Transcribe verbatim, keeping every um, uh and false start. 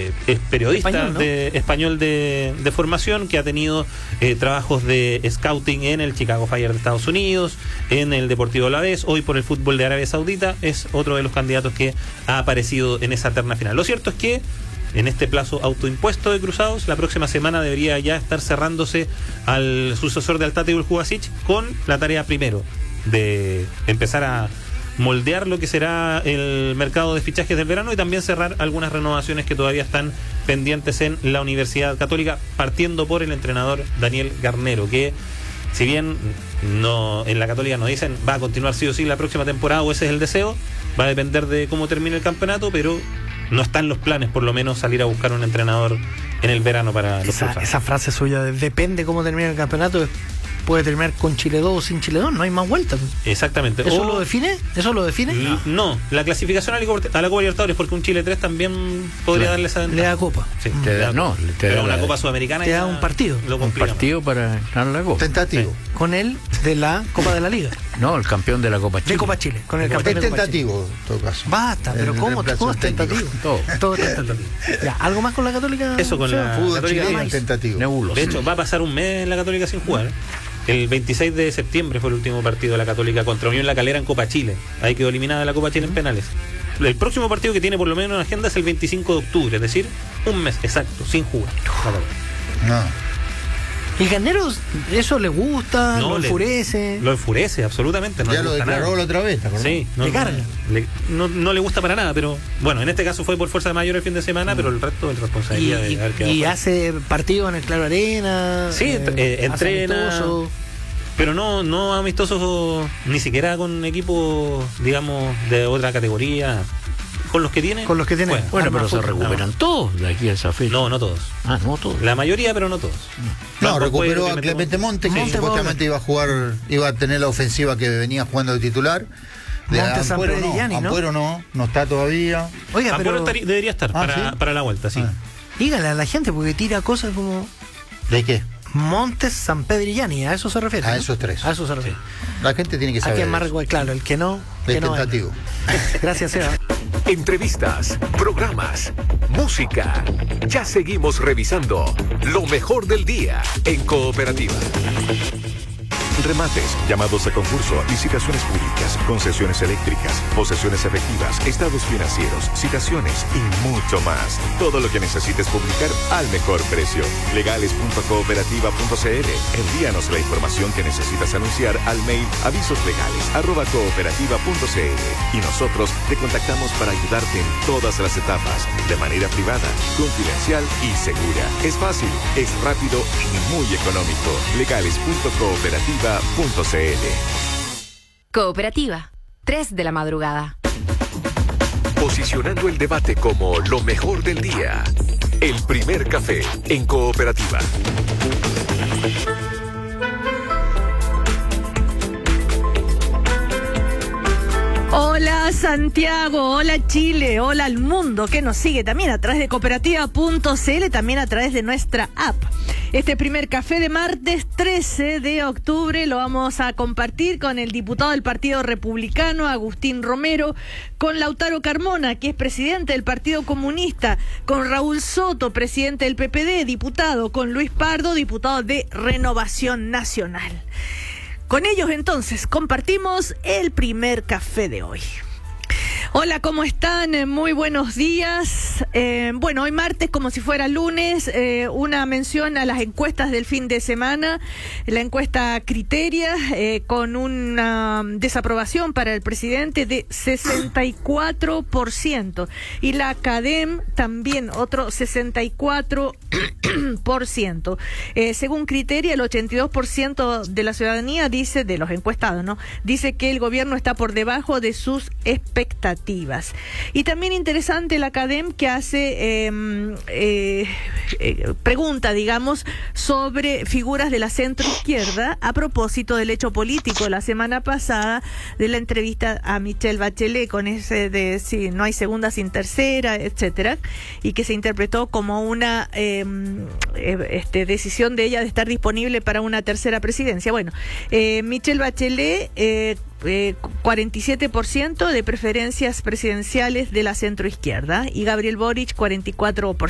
eh, es periodista español, ¿no? de, español de, de formación, que ha tenido eh, trabajos de scouting en el Chicago Fire de Estados Unidos, en el Deportivo Alavés, hoy por el fútbol de Arabia Saudita. Es otro de los candidatos que ha aparecido en esa terna final. Lo cierto es que en este plazo autoimpuesto de Cruzados, la próxima semana debería ya estar cerrándose al sucesor de Altate Uljubasic con la tarea primero de empezar a moldear lo que será el mercado de fichajes del verano y también cerrar algunas renovaciones que todavía están pendientes en la Universidad Católica, partiendo por el entrenador Daniel Garnero, que si bien no en la Católica nos dicen va a continuar sí o sí la próxima temporada, o ese es el deseo, va a depender de cómo termine el campeonato, pero no están los planes, por lo menos, salir a buscar un entrenador en el verano para los esa, Cruzados. Esa frase suya de depende cómo termine el campeonato, puede terminar con Chile dos o sin Chile dos, no hay más vueltas. Exactamente. ¿Eso o, lo define? ¿Eso lo define? No, no, la clasificación a la Copa, a la Copa Libertadores, porque un Chile tres también podría claro. darle esa ventaja. Le da copa. Sí, Mm. Te da, no, te pero da una la, Copa Sudamericana te da ya un partido. Lo un complica partido para ganar la Copa. Tentativo. Sí. Con él de la Copa de la Liga. No, el campeón de la Copa Chile. De Copa Chile. Con el Es campeón de Copa Chile. tentativo, en todo caso. Basta, pero El ¿cómo? reemplazo Todo es técnico. tentativo. Todo. Todo es tentativo. Ya, ¿algo más con la Católica? Eso con la Fútbol Católica. chileno más. tentativo. Nebuloso. De hecho, va a pasar un mes en la Católica sin jugar. El veintiséis de septiembre fue el último partido de la Católica contra Unión La Calera en Copa Chile. Ahí quedó eliminada de la Copa Chile en penales. El próximo partido que tiene por lo menos en agenda es el veinticinco de octubre, es decir, un mes exacto, sin jugar. No. ¿Y Garnero eso le gusta? No, ¿Lo le- enfurece? Lo enfurece, absolutamente. No Ya le lo gusta declaró nada. la otra vez, ¿te acordás? Sí, no, ¿Le carga? le- no, no le gusta para nada, pero bueno, en este caso fue por fuerza de mayor el fin de semana, pero el resto es Y, responsabilidad y- de haber quedado y fuera. hace partido en el Claro Arena. Sí, eh, eh, hace entrena, amistoso. pero no, no amistosos ni siquiera con equipos, digamos, de otra categoría. Con los que tiene. Con los que tiene. juega. Bueno, Arma pero se fútbol. recuperan todos de aquí a esa fecha. No, no todos. Ah, no todos. La mayoría, pero no todos. No, Juan recuperó Cuero, a Clemente Monte, que Monte supuestamente iba a jugar, iba a tener la ofensiva que venía jugando de titular. De Monte Ampuero Sanpedriani, no, ¿no? Ampuero no, no está todavía. Oiga, Ampuero pero estaría- debería estar Ah, para, ¿sí? para la vuelta, sí. Ah. dígale a la gente porque tira cosas como ¿De qué? Montes Sanpedriani, a eso se refiere. A ¿no? esos tres. A eso se refiere. La gente tiene que ¿A saber. quién más eso. recuerda? Claro, el que no. Es que no venga. tentativo. Gracias, Seba. Entrevistas, programas, música. Ya seguimos revisando lo mejor del día en Cooperativa. Remates, llamados a concurso, licitaciones públicas, concesiones eléctricas, posesiones efectivas, estados financieros, citaciones y mucho más. Todo lo que necesites publicar al mejor precio. legales punto cooperativa punto c l. Envíanos la información que necesitas anunciar al mail avisoslegales arroba cooperativa punto c l y nosotros te contactamos para ayudarte en todas las etapas, de manera privada, confidencial y segura. Es fácil, es rápido y muy económico. legales punto cooperativa punto c l. Cooperativa, tres de la madrugada. Posicionando el debate como lo mejor del día. El primer café en Cooperativa. Hola Santiago, hola Chile, hola al mundo que nos sigue también a través de cooperativa punto c l, también a través de nuestra app. Este primer café de martes trece de octubre lo vamos a compartir con el diputado del Partido Republicano, Agustín Romero, con Lautaro Carmona, que es presidente del Partido Comunista, con Raúl Soto, presidente del P P D, diputado, con Luis Pardo, diputado de Renovación Nacional. Con ellos entonces compartimos el primer café de hoy. Hola, ¿cómo están? Muy buenos días. Eh, bueno, hoy martes, como si fuera lunes, eh, una mención a las encuestas del fin de semana. La encuesta Criteria, eh, con una desaprobación para el presidente de sesenta y cuatro por ciento. Y la CADEM también, otro sesenta y cuatro por ciento. Eh, según Criteria, el ochenta y dos por ciento de la ciudadanía dice, de los encuestados, ¿no? Dice que el gobierno está por debajo de sus expectativas. Y también interesante la CADEM, que hace eh, eh, eh, pregunta, digamos, sobre figuras de la centroizquierda a propósito del hecho político la semana pasada de la entrevista a Michelle Bachelet con ese de si no hay segunda sin tercera, etcétera, y que se interpretó como una eh, eh, este, decisión de ella de estar disponible para una tercera presidencia. Bueno, eh, Michelle Bachelet eh, Eh, cuarenta y siete por ciento de preferencias presidenciales de la centroizquierda y Gabriel Boric cuarenta y cuatro por ciento.